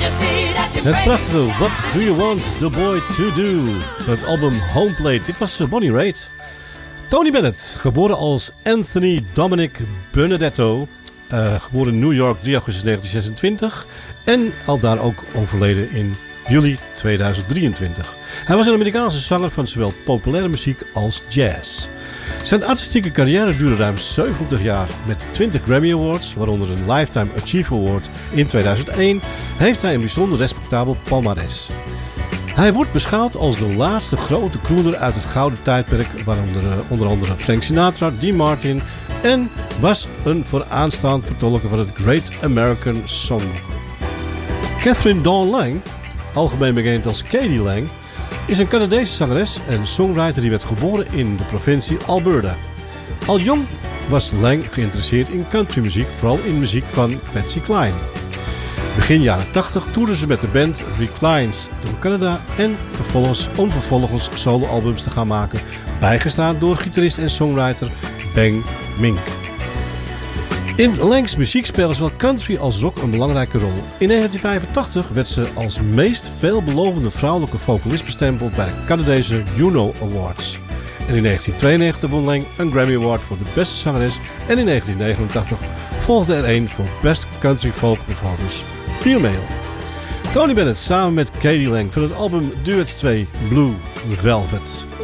Het prachtige What Do You Want The Boy To Do van het album Homeplate. Dit was Bonnie Raitt. Tony Bennett, geboren als Anthony Dominic Benedetto, geboren in New York 3 augustus 1926 en al daar ook overleden in juli 2023. Hij was een Amerikaanse zanger van zowel populaire muziek als jazz. Zijn artistieke carrière duurde ruim 70 jaar. Met 20 Grammy Awards, waaronder een Lifetime Achievement Award in 2001, heeft hij een bijzonder respectabel palmares. Hij wordt beschouwd als de laatste grote crooner uit het gouden tijdperk, waaronder onder andere Frank Sinatra, Dean Martin, en was een vooraanstaand vertolker van het Great American Songbook. Catherine Dawn Lang, algemeen bekend als K.D. Lang, is een Canadese zangeres en songwriter die werd geboren in de provincie Alberta. Al jong was Lang geïnteresseerd in countrymuziek, vooral in muziek van Patsy Cline. Begin jaren 80 toerden ze met de band Reclines door Canada en vervolgens soloalbums te gaan maken, bijgestaan door gitarist en songwriter Bang Mink. In Langs muziek spelen zowel country als rock een belangrijke rol. In 1985 werd ze als meest veelbelovende vrouwelijke vocalist bestempeld bij de Canadese Juno Awards. En in 1992 won Lang een Grammy Award voor de beste zangeres en in 1989 volgde er een voor Best Country Folk Performance Female. Tony Bennett samen met K.D. Lang van het album Duets 2 Blue Velvet.